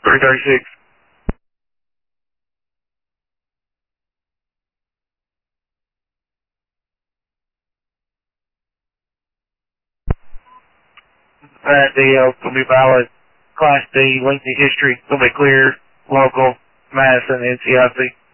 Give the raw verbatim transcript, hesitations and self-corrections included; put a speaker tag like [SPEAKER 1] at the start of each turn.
[SPEAKER 1] three thirty-six. That deal will be valid. Class D, lengthy history, will be clear, local, Madison, N C I C.